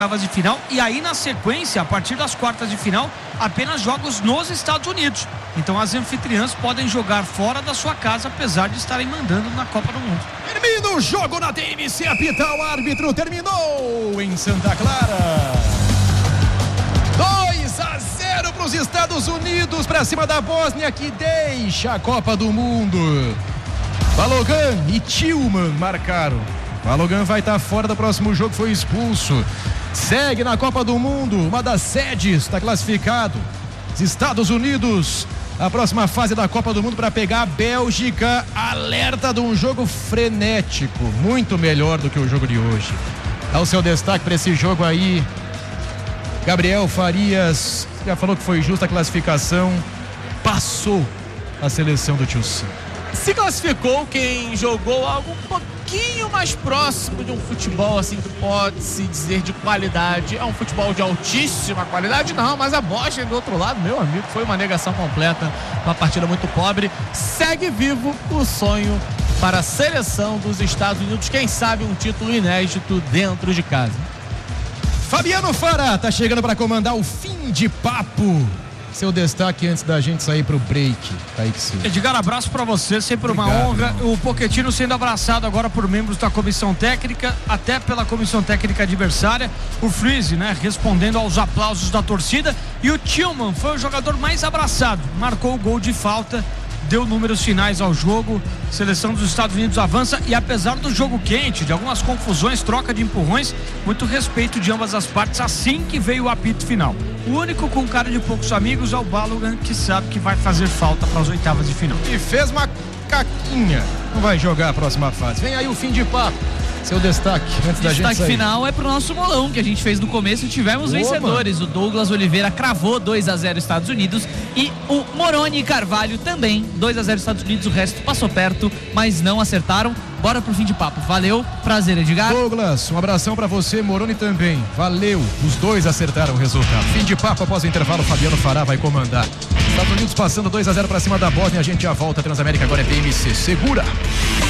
de final, e aí na sequência, a partir das quartas de final, apenas jogos nos Estados Unidos. Então as anfitriãs podem jogar fora da sua casa, apesar de estarem mandando na Copa do Mundo. Termina o jogo na TMC, apita o árbitro, terminou em Santa Clara. 2-0 para os Estados Unidos, para cima da Bósnia, que deixa a Copa do Mundo. Balogan e Tillman marcaram. Balogan vai estar fora do próximo jogo, foi expulso. Segue na Copa do Mundo, uma das sedes, está classificado. Os Estados Unidos, a próxima fase da Copa do Mundo para pegar a Bélgica. Alerta de um jogo frenético, muito melhor do que o jogo de hoje. Dá o seu destaque para esse jogo aí. Gabriel Farias já falou que foi justa a classificação. Passou a seleção do Tio Sam. Se classificou quem jogou algo um pouquinho mais próximo de um futebol assim que pode-se dizer de qualidade. É um futebol de altíssima qualidade, não, mas a Bósnia do outro lado, meu amigo, foi uma negação completa, uma partida muito pobre. Segue vivo o sonho para a seleção dos Estados Unidos, quem sabe um título inédito dentro de casa. Fabiano Fara tá chegando para comandar o fim de papo. Seu destaque antes da gente sair pro break, Kaique Silva. Edgar, abraço pra você, sempre uma honra. O Pochettino sendo abraçado agora por membros da comissão técnica, até pela comissão técnica adversária. O Freeze, né, respondendo aos aplausos da torcida. E o Tillman foi o jogador mais abraçado, marcou o gol de falta, deu números finais ao jogo. Seleção dos Estados Unidos avança e, apesar do jogo quente, de algumas confusões, troca de empurrões, muito respeito de ambas as partes assim que veio o apito final. O único com cara de poucos amigos é o Balogan, que sabe que vai fazer falta para as oitavas de final. E fez uma caquinha, não vai jogar a próxima fase. Vem aí o fim de papo. Seu destaque antes da gente sair. Destaque final é pro nosso bolão que a gente fez no começo e tivemos vencedores. O Douglas Oliveira cravou 2-0 Estados Unidos e o Moroni Carvalho também 2-0 Estados Unidos. O resto passou perto, mas não acertaram. Bora pro fim de papo. Valeu, prazer, Edgar. Douglas, um abração pra você, Moroni também. Valeu, os dois acertaram o resultado. Fim de papo após o intervalo, Fabiano Fará vai comandar. Estados Unidos passando 2-0 pra cima da Bósnia. A gente já volta. Transamérica agora é PMC. Segura!